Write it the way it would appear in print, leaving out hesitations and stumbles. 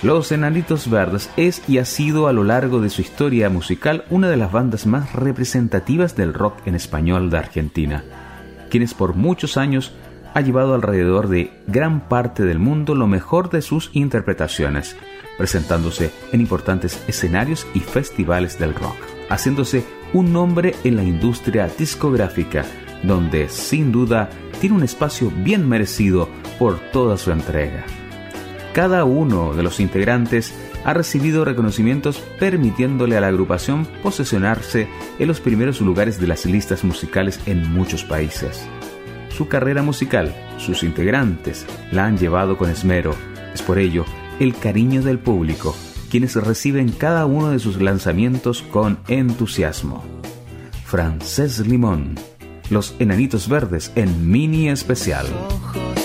Los Enanitos Verdes es y ha sido a lo largo de su historia musical una de las bandas más representativas del rock en español de Argentina, quienes por muchos años ha llevado alrededor de gran parte del mundo lo mejor de sus interpretaciones, presentándose en importantes escenarios y festivales del rock, haciéndose un nombre en la industria discográfica, donde sin duda tiene un espacio bien merecido por toda su entrega. Cada uno de los integrantes ha recibido reconocimientos permitiéndole a la agrupación posicionarse en los primeros lugares de las listas musicales en muchos países. Su carrera musical, sus integrantes, la han llevado con esmero. Es por ello el cariño del público, quienes reciben cada uno de sus lanzamientos con entusiasmo. Francés Limón, Los Enanitos Verdes en mini especial.